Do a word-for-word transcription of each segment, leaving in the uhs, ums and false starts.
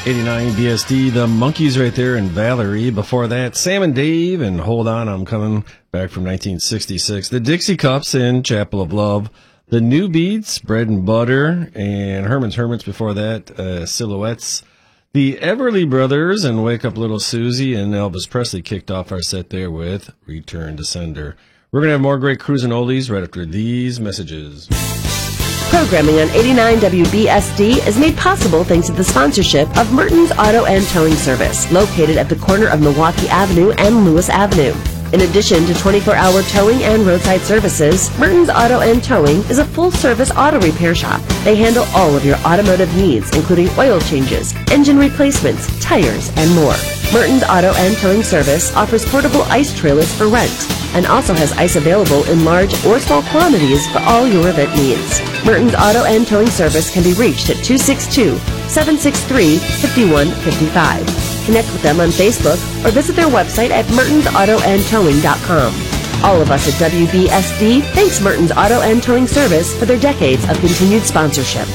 eighty-nine B S D, the Monkees right there, and Valerie. Before that, Sam and Dave, and Hold On, I'm Coming, back from nineteen sixty-six. The Dixie Cups in Chapel of Love. The New Beats, Bread and Butter, and Herman's Hermits before that, uh, Silhouettes. The Everly Brothers and Wake Up Little Susie, and Elvis Presley kicked off our set there with Return to Sender. We're going to have more great cruising oldies right after these messages. Programming on eighty-nine W B S D is made possible thanks to the sponsorship of Merton's Auto and Towing Service, located at the corner of Milwaukee Avenue and Lewis Avenue. In addition to twenty-four hour towing and roadside services, Merton's Auto and Towing is a full-service auto repair shop. They handle all of your automotive needs, including oil changes, engine replacements, tires, and more. Merton's Auto and Towing Service offers portable ice trailers for rent and also has ice available in large or small quantities for all your event needs. Merton's Auto and Towing Service can be reached at two six two, seven six three, five one five five. Connect with them on Facebook or visit their website at mertons auto and towing dot com. All of us at W B S D thanks Merton's Auto and Towing Service for their decades of continued sponsorship.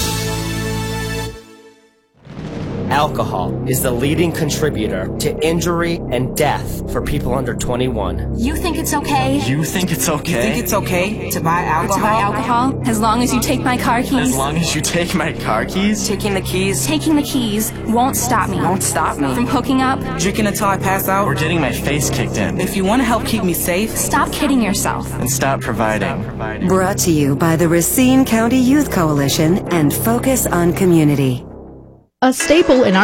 Alcohol is the leading contributor to injury and death for people under twenty-one. You think it's okay? You think it's okay? You think it's okay to buy alcohol? To buy alcohol? As long as you take my car keys? As long as you take my car keys? Taking the keys? Taking the keys won't stop me. Won't stop me. From hooking up? Drinking until I pass out? Or getting my face kicked in? If you want to help keep me safe, stop kidding yourself. And stop providing. Stop providing. Brought to you by the Racine County Youth Coalition and Focus on Community. A staple in our